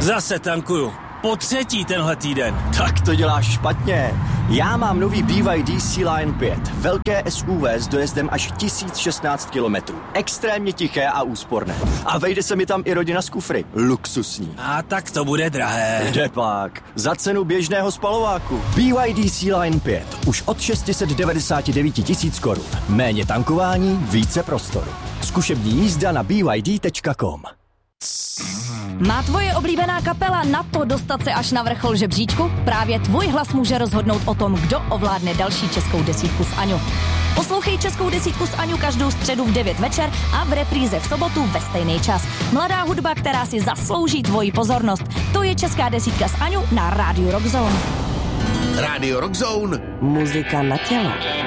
Zase tankuju. Po třetí tenhle týden. Tak to děláš špatně. Já mám nový BYD Sea-Line 5. Velké SUV s dojezdem až 1016 kilometrů. Extrémně tiché a úsporné. A vejde se mi tam i rodina z kufry. Luxusní. A tak to bude drahé. Kdepak. Za cenu běžného spalováku. BYD Sea-Line 5. Už od 699 000 korun. Méně tankování, více prostoru. Zkušební jízda na byd.com. Má tvoje oblíbená kapela na to dostat se až na vrchol žebříčku? Právě tvůj hlas může rozhodnout o tom, kdo ovládne další českou desítku s Aňou. Poslouchej Českou desítku s Aňou každou středu v 9 večer a v repríze v sobotu ve stejný čas. Mladá hudba, která si zaslouží tvoji pozornost. To je Česká desítka s Aňou na Rádiu Rock Zone. Rádio Rock Zone. Muzika na tělo.